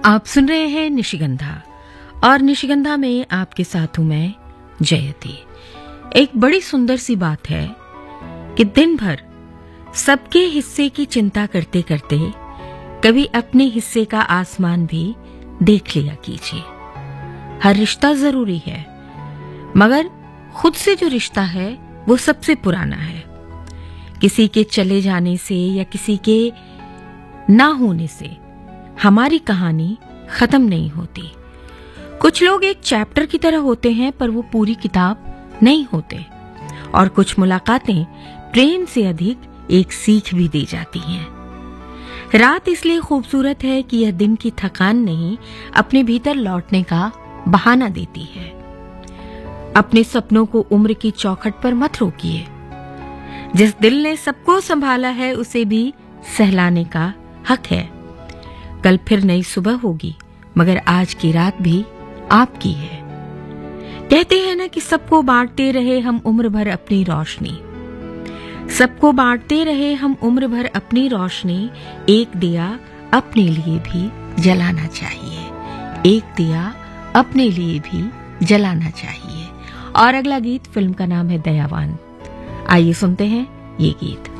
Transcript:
आप सुन रहे हैं निशिगंधा और निशिगंधा में आपके साथ हूं मैं जयती। एक बड़ी सुंदर सी बात है कि दिन भर सबके हिस्से की चिंता करते करते कभी अपने हिस्से का आसमान भी देख लिया कीजिए। हर रिश्ता जरूरी है, मगर खुद से जो रिश्ता है वो सबसे पुराना है। किसी के चले जाने से या किसी के ना होने से हमारी कहानी खत्म नहीं होती। कुछ लोग एक चैप्टर की तरह होते हैं पर वो पूरी किताब नहीं होते, और कुछ मुलाकातें प्रेम से अधिक एक सीख भी दी जाती हैं। रात इसलिए खूबसूरत है कि यह दिन की थकान नहीं, अपने भीतर लौटने का बहाना देती है। अपने सपनों को उम्र की चौखट पर मत रोकिए। जिस दिल ने सबको संभाला है उसे भी सहलाने का हक है। कल फिर नई सुबह होगी, मगर आज की रात भी आपकी है। कहते हैं ना कि सबको बांटते रहे हम उम्र भर अपनी रोशनी, सबको बांटते रहे हम उम्र भर अपनी रोशनी। एक दिया अपने लिए भी जलाना चाहिए, एक दिया अपने लिए भी जलाना चाहिए। और अगला गीत फिल्म का नाम है दयावान। आइए सुनते हैं ये गीत।